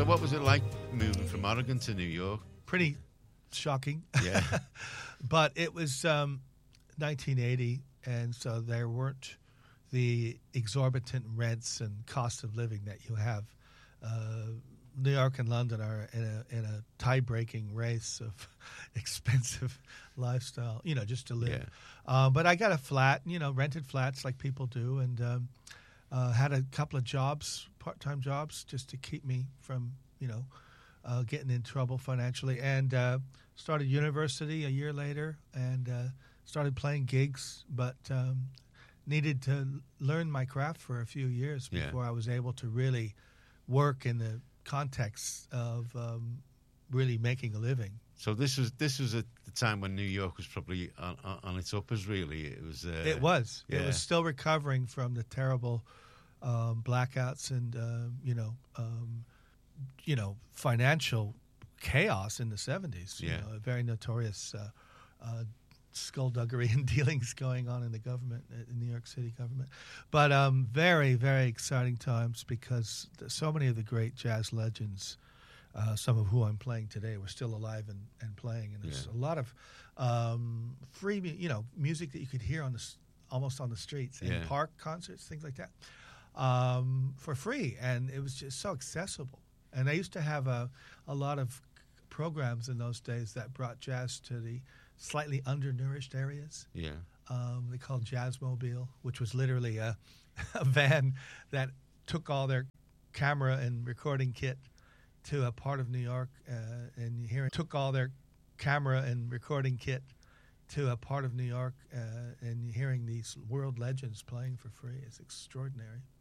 So what was it like moving from Oregon to New York? Pretty shocking. Yeah. But it was 1980, and so there weren't the exorbitant rents and cost of living that you have. New York and London are in a tie-breaking race of expensive lifestyle, just to live. Yeah. But I got a flat, rented flats like people do, and had a couple of jobs, part-time jobs, just to keep me from, getting in trouble financially. And started university a year later, and started playing gigs, but needed to learn my craft for a few years before I was able to really work in the context of really making a living. So this was at the time when New York was probably on its uppers. Really, it was. It was. Yeah. It was still recovering from the terrible blackouts and financial chaos in the 70s. Yeah. A very notorious skullduggery and dealings going on in the government, in New York City government. But very, very exciting times because so many of the great jazz legends, some of who I'm playing today, were still alive and playing. And there's a lot of free, music that you could hear almost on the streets and park concerts, things like that, for free. And it was just so accessible. And I used to have a lot of programs in those days that brought jazz to the slightly undernourished areas. Yeah. They called Jazzmobile, which was literally a van that took all their camera and recording kit to a part of New York, and hearing these world legends playing for free is extraordinary.